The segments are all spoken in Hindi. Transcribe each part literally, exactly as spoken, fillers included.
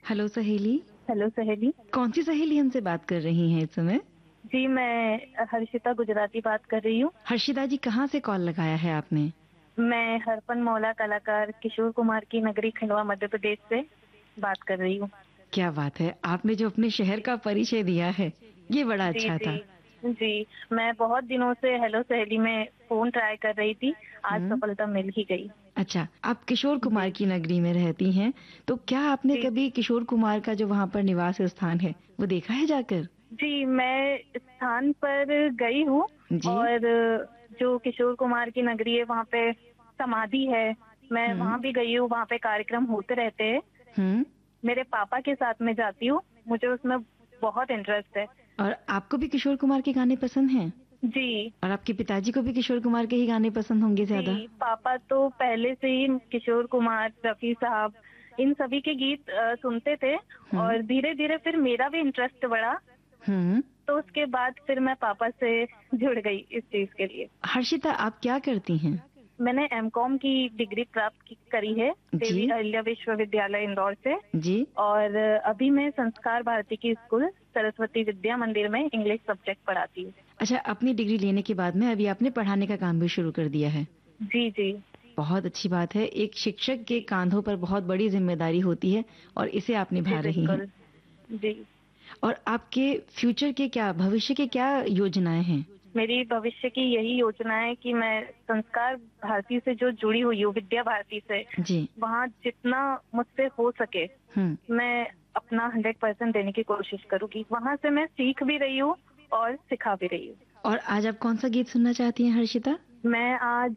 हेलो सहेली। हेलो सहेली। कौन सी सहेली हमसे बात कर रही हैं इस समय? जी, मैं हर्षिता गुजराती बात कर रही हूँ। हर्षिता जी, कहाँ से कॉल लगाया है आपने? मैं हरपन मौला कलाकार किशोर कुमार की नगरी खंडवा मध्य प्रदेश से बात कर रही हूँ। क्या बात है, आपने जो अपने शहर का परिचय दिया है ये बड़ा जी अच्छा था। जी जी, मैं बहुत दिनों से हेलो सहेली में फोन ट्राई कर रही थी, आज हम्म। सफलता मिल ही गई। अच्छा, आप किशोर कुमार जी की नगरी में रहती हैं, तो क्या आपने जी कभी किशोर कुमार का जो वहाँ पर निवास स्थान है वो देखा है जाकर? जी, मैं इस स्थान पर गई हूँ। जी। और जो किशोर कुमार की नगरी है वहाँ पे समाधि है, मैं हम्म। वहाँ भी गई हूँ, वहाँ पे कार्यक्रम होते रहते हैं। हम्म। मेरे पापा के साथ में जाती हूँ, मुझे उसमें बहुत इंटरेस्ट है। और आपको भी किशोर कुमार के गाने पसंद हैं? जी और आपके पिताजी को भी किशोर कुमार के ही गाने पसंद होंगे ज्यादा? जी, पापा तो पहले से ही किशोर कुमार, रफी साहब, इन सभी के गीत अ, सुनते थे। हम्म। और धीरे धीरे फिर मेरा भी इंटरेस्ट बढ़ा, हम्म। तो उसके बाद फिर मैं पापा से जुड़ गई इस चीज के लिए। हर्षिता, आप क्या करती हैं? मैंने एम कॉम की डिग्री प्राप्त की, करी है जी। देवी अहिल्या विश्वविद्यालय इंदौर से। जी। और अभी मैं संस्कार भारती की स्कूल सरस्वती विद्या मंदिर में इंग्लिश सब्जेक्ट पढ़ाती हूँ। अच्छा, अपनी डिग्री लेने के बाद में अभी आपने पढ़ाने का काम भी शुरू कर दिया है। जी जी बहुत अच्छी बात है। एक शिक्षक के जी कांधों पर बहुत बड़ी जिम्मेदारी होती है और इसे आप जी निभा रही हैं। बिल्कुल। जी, और आपके फ्यूचर के क्या, भविष्य के क्या योजनाएं हैं? मेरी भविष्य की यही योजना है कि मैं संस्कार भारती से जो जुड़ी हुई हूँ, विद्या भारती से, जी। वहाँ जितना मुझसे हो सके हम्म। मैं अपना हंड्रेड परसेंट देने की कोशिश करूंगी। वहाँ से मैं सीख भी रही हूँ और सिखा भी रही हूँ। और आज आप कौन सा गीत सुनना चाहती हैं हर्षिता? मैं आज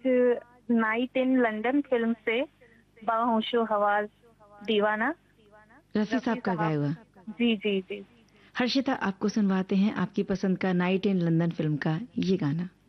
नाइट इन लंदन फिल्म से बाहोशो हवास दीवाना, रफी रफी साहब का गाया साहब। हुआ। जी जी जी। हर्षिता, आपको सुनवाते हैं आपकी पसंद का नाइट इन लंदन फिल्म का ये गाना।